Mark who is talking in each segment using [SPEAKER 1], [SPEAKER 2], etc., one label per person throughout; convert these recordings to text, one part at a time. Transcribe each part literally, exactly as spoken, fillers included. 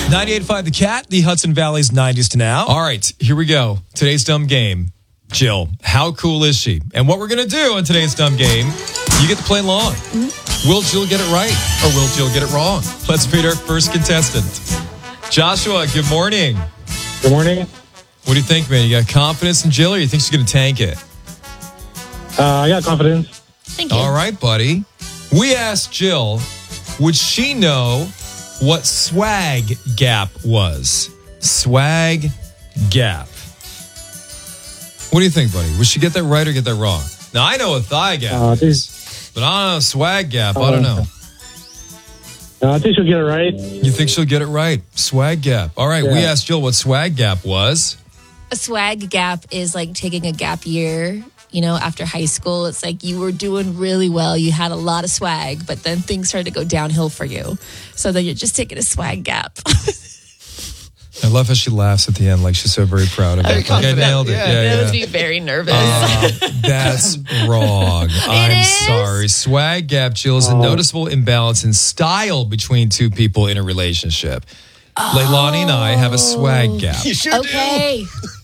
[SPEAKER 1] ninety-eight point five The Cat, the Hudson Valley's nineties to now. All right, here we go. Today's dumb game. Jill, how cool is she? And what we're going to do on today's dumb game, you get to play along. Mm-hmm. Will Jill get it right or will Jill get it wrong? Let's meet our first contestant. Joshua, good morning.
[SPEAKER 2] Good morning.
[SPEAKER 1] What do you think, man? You got confidence in Jill or you think she's going to tank it?
[SPEAKER 2] Uh, I got confidence.
[SPEAKER 3] Thank you.
[SPEAKER 1] All right, buddy. We asked Jill, would she know what swag gap was? Swag gap. What do you think, buddy? Would she get that right or get that wrong? Now, I know what thigh gap
[SPEAKER 2] Uh,
[SPEAKER 1] is, but I don't know swag gap. I don't know.
[SPEAKER 2] Uh, I think she'll get it right.
[SPEAKER 1] You think she'll get it right? Swag gap. All right,
[SPEAKER 2] Yeah.
[SPEAKER 1] we asked Jill what swag gap was.
[SPEAKER 3] A swag gap is like taking a gap year, you know, after high school. It's like you were doing really well. You had a lot of swag, but then things started to go downhill for you. So then you're just taking a swag gap.
[SPEAKER 1] I love how she laughs at the end like she's so very proud of it. Like, I nailed it.
[SPEAKER 4] Yeah.
[SPEAKER 1] Yeah,
[SPEAKER 3] That
[SPEAKER 1] yeah.
[SPEAKER 3] would be very nervous.
[SPEAKER 1] Uh, that's wrong. I'm
[SPEAKER 3] is?
[SPEAKER 1] sorry. Swag gap, Jill, is a noticeable imbalance in style between two people in a relationship. Oh. Leilani and I have a swag gap.
[SPEAKER 4] You sure
[SPEAKER 3] Okay.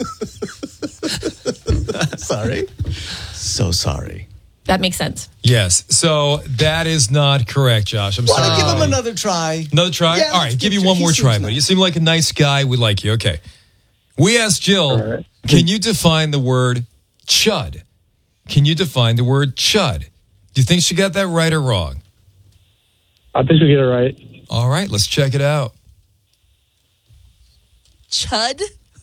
[SPEAKER 4] do. Sorry. So sorry.
[SPEAKER 3] That makes sense.
[SPEAKER 1] Yes. So that is not correct, Josh. I'm
[SPEAKER 4] Want
[SPEAKER 1] sorry.
[SPEAKER 4] to give him another try?
[SPEAKER 1] Another try?
[SPEAKER 4] Yeah,
[SPEAKER 1] All right,
[SPEAKER 4] let's
[SPEAKER 1] give
[SPEAKER 4] give
[SPEAKER 1] you one
[SPEAKER 4] Jill-
[SPEAKER 1] more
[SPEAKER 4] he
[SPEAKER 1] try,
[SPEAKER 4] seems
[SPEAKER 1] buddy.
[SPEAKER 4] nice.
[SPEAKER 1] You seem like a nice guy. We like you. Okay. We asked Jill,
[SPEAKER 2] All right.
[SPEAKER 1] can you define the word chud? Can you define the word chud? Do you think she got that right or wrong?
[SPEAKER 2] I think she'll get it right.
[SPEAKER 1] All right, let's check it out.
[SPEAKER 3] Chud?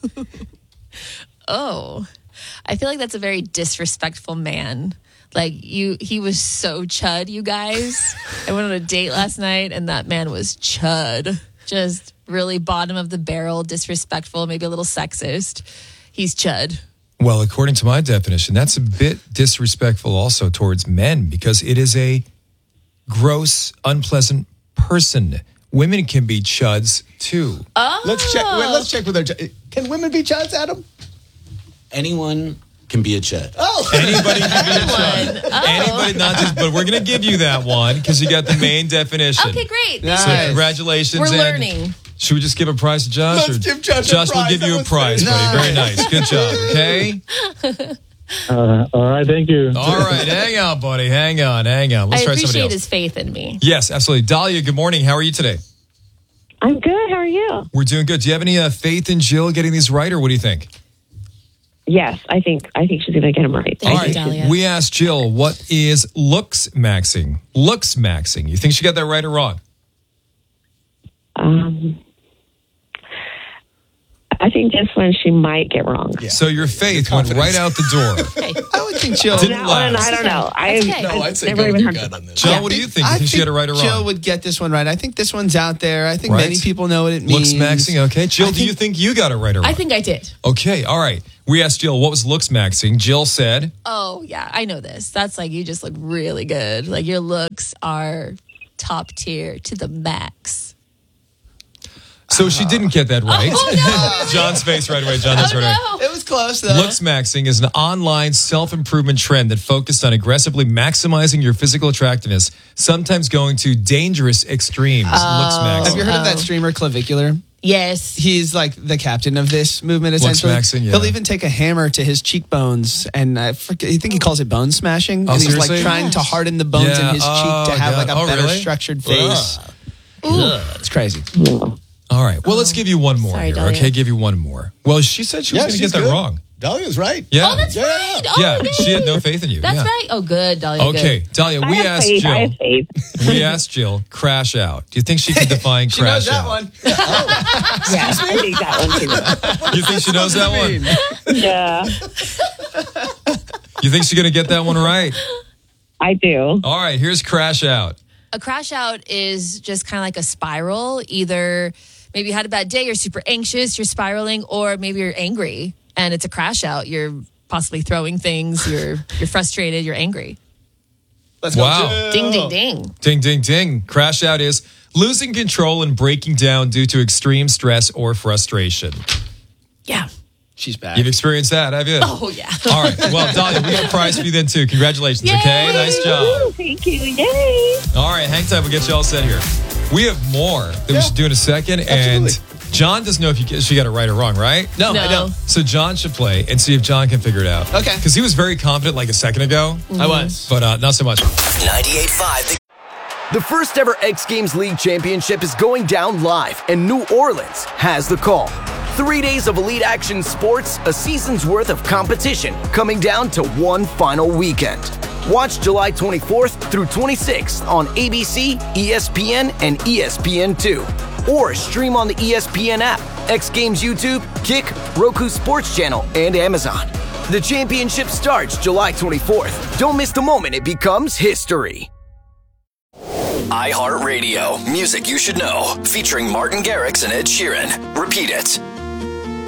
[SPEAKER 3] Oh, I feel like that's a very disrespectful man. Like you, he was so chud, you guys. I went on a date last night and that man was chud. Just really bottom of the barrel, disrespectful, maybe a little sexist. He's chud.
[SPEAKER 1] Well, according to my definition, that's a bit disrespectful also towards men because it is a gross, unpleasant person. Women can be chuds too.
[SPEAKER 3] Oh.
[SPEAKER 4] Let's check. Wait, let's check with our. Can women be chuds, Adam?
[SPEAKER 5] Anyone can be a chud.
[SPEAKER 4] Oh,
[SPEAKER 1] Anybody can be a chud.
[SPEAKER 3] Anyone. Oh.
[SPEAKER 1] Anybody, not just, but we're going to give you that one because you got the main definition.
[SPEAKER 3] Okay, great.
[SPEAKER 4] Nice.
[SPEAKER 1] So congratulations.
[SPEAKER 3] We're
[SPEAKER 1] and
[SPEAKER 3] learning.
[SPEAKER 1] Should we just give a prize to Josh?
[SPEAKER 4] Let's
[SPEAKER 1] or-
[SPEAKER 4] give Josh a
[SPEAKER 1] Josh will
[SPEAKER 4] prize.
[SPEAKER 1] give you
[SPEAKER 4] That
[SPEAKER 1] a
[SPEAKER 4] was
[SPEAKER 1] prize,
[SPEAKER 4] very
[SPEAKER 1] buddy. Very
[SPEAKER 4] nice.
[SPEAKER 1] nice. Good job. Okay.
[SPEAKER 2] Uh, all right, thank you.
[SPEAKER 1] All right. Hang on, buddy. Hang on. Hang on. Let's
[SPEAKER 3] I
[SPEAKER 1] try somebody
[SPEAKER 3] appreciate
[SPEAKER 1] else.
[SPEAKER 3] his faith in me.
[SPEAKER 1] Yes, absolutely. Dahlia, good morning. How are you today?
[SPEAKER 6] I'm good. How are you?
[SPEAKER 1] We're doing good. Do you have any uh, faith in Jill getting these right, or what do you think?
[SPEAKER 6] Yes, I think I think she's going to get him right.
[SPEAKER 3] Thank
[SPEAKER 1] All
[SPEAKER 3] you,
[SPEAKER 1] right.
[SPEAKER 3] Dahlia.
[SPEAKER 1] We asked Jill, what is looks maxing? Looks maxing. You think she got that right or wrong?
[SPEAKER 6] Um, I think this one she might get wrong.
[SPEAKER 4] Yeah.
[SPEAKER 1] So your faith went right out the door.
[SPEAKER 3] Hey,
[SPEAKER 4] I would think Jill.
[SPEAKER 1] Didn't
[SPEAKER 6] That one,
[SPEAKER 1] last.
[SPEAKER 6] I don't know. I,
[SPEAKER 3] That's okay.
[SPEAKER 4] No,
[SPEAKER 6] I've
[SPEAKER 4] I'd say
[SPEAKER 6] never
[SPEAKER 4] go
[SPEAKER 6] even
[SPEAKER 4] with
[SPEAKER 6] heard
[SPEAKER 4] your
[SPEAKER 6] of
[SPEAKER 4] gut on this.
[SPEAKER 1] John,
[SPEAKER 6] Yeah.
[SPEAKER 1] what do you think? You
[SPEAKER 4] I
[SPEAKER 1] think she got it right or
[SPEAKER 4] Jill
[SPEAKER 1] wrong?
[SPEAKER 4] would get this one right. I think this one's out there. I think
[SPEAKER 1] Right.
[SPEAKER 4] many people know what it
[SPEAKER 1] Looks
[SPEAKER 4] means.
[SPEAKER 1] maxing. Okay. Jill,
[SPEAKER 4] I
[SPEAKER 1] do you
[SPEAKER 4] think-
[SPEAKER 1] think you got it right or wrong?
[SPEAKER 3] I think I did.
[SPEAKER 1] Okay. All right. We asked Jill, what was looks maxing? Jill said,
[SPEAKER 3] Oh, yeah, I know this. That's like you just look really good. Like your looks are top tier to the max.
[SPEAKER 1] so she didn't get that right.
[SPEAKER 3] Oh,
[SPEAKER 1] John's face right away. John, that's
[SPEAKER 3] Oh,
[SPEAKER 1] right away.
[SPEAKER 3] no.
[SPEAKER 4] It was close though.
[SPEAKER 1] Looks maxing is an online self-improvement trend that focused on aggressively maximizing your physical attractiveness, sometimes going to dangerous extremes. Looks maxing.
[SPEAKER 4] Have you heard of that streamer Clavicular?
[SPEAKER 3] Yes.
[SPEAKER 4] He's like the captain of this movement,
[SPEAKER 1] Looks
[SPEAKER 4] essentially.
[SPEAKER 1] maxing, yeah.
[SPEAKER 4] He'll even take a hammer to his cheekbones, and I, forget, I think he calls it bone smashing.
[SPEAKER 1] Oh,
[SPEAKER 4] and he's
[SPEAKER 1] seriously?
[SPEAKER 4] like trying to harden the bones
[SPEAKER 1] Yeah.
[SPEAKER 4] in his
[SPEAKER 1] Oh,
[SPEAKER 4] cheek to have
[SPEAKER 1] God.
[SPEAKER 4] like a
[SPEAKER 1] Oh,
[SPEAKER 4] better
[SPEAKER 1] really?
[SPEAKER 4] structured face.
[SPEAKER 1] Ugh.
[SPEAKER 4] It's crazy.
[SPEAKER 1] All right. Well, let's give you one more
[SPEAKER 3] Sorry,
[SPEAKER 1] here.
[SPEAKER 3] Dahlia.
[SPEAKER 1] Okay, give you one more. Well, she said she was going to get that wrong.
[SPEAKER 4] Dahlia's right.
[SPEAKER 1] Yeah.
[SPEAKER 3] Oh, that's
[SPEAKER 4] Yeah.
[SPEAKER 3] right. Oh,
[SPEAKER 1] yeah.
[SPEAKER 3] good.
[SPEAKER 1] She had no faith in you.
[SPEAKER 3] That's
[SPEAKER 1] yeah.
[SPEAKER 3] right. Oh, good, Dahlia.
[SPEAKER 1] Okay,
[SPEAKER 3] Good.
[SPEAKER 1] Dahlia,
[SPEAKER 6] I
[SPEAKER 1] we
[SPEAKER 6] have
[SPEAKER 1] asked
[SPEAKER 6] faith. I
[SPEAKER 1] Jill.
[SPEAKER 6] have faith.
[SPEAKER 1] We asked Jill, crash out. Do you think she can define
[SPEAKER 4] She
[SPEAKER 1] crash
[SPEAKER 4] knows that
[SPEAKER 1] out?
[SPEAKER 4] one.
[SPEAKER 6] Yeah, I think that one too.
[SPEAKER 1] You think she knows that one?
[SPEAKER 6] Yeah,
[SPEAKER 1] You think she's going to get that one right?
[SPEAKER 6] I do.
[SPEAKER 1] All right, here's crash out.
[SPEAKER 3] A crash out is just kind of like a spiral. Either maybe you had a bad day, you're super anxious, you're spiraling, or maybe you're angry and it's a crash out. You're possibly throwing things, you're you're frustrated, you're angry.
[SPEAKER 4] Let's
[SPEAKER 1] Wow.
[SPEAKER 4] go. Jill.
[SPEAKER 3] Ding, ding, ding.
[SPEAKER 1] Ding, ding, ding. Crash out is losing control and breaking down due to extreme stress or frustration.
[SPEAKER 3] Yeah.
[SPEAKER 4] She's back.
[SPEAKER 1] You've experienced that, have you?
[SPEAKER 3] Oh, yeah.
[SPEAKER 1] All right. Well, Dahlia, we got a prize for you then, too. Congratulations,
[SPEAKER 3] Yay!
[SPEAKER 1] okay? Nice job.
[SPEAKER 6] Thank you. Yay.
[SPEAKER 1] All right, hang tight. We'll get you all set here. We have more that we
[SPEAKER 4] Yeah.
[SPEAKER 1] should do in a second.
[SPEAKER 4] Absolutely.
[SPEAKER 1] And John doesn't know if you get, she got it right or wrong, right?
[SPEAKER 4] No,
[SPEAKER 3] No.
[SPEAKER 4] I don't.
[SPEAKER 1] So John should play and see if John can figure it out.
[SPEAKER 4] Okay.
[SPEAKER 1] Because he was very confident like a second ago,
[SPEAKER 4] I was.
[SPEAKER 1] but uh, not so much.
[SPEAKER 7] ninety-eight point five. The- the first ever X Games League Championship is going down live, and New Orleans has the call. Three days of elite action sports, a season's worth of competition coming down to one final weekend. Watch July twenty-fourth through twenty-sixth on A B C, E S P N, and E S P N two. Or stream on the E S P N app, X Games YouTube, Kick, Roku Sports Channel, and Amazon. The championship starts July twenty-fourth. Don't miss the moment it becomes history. iHeartRadio, music you should know, featuring Martin Garrix and Ed Sheeran. Repeat it.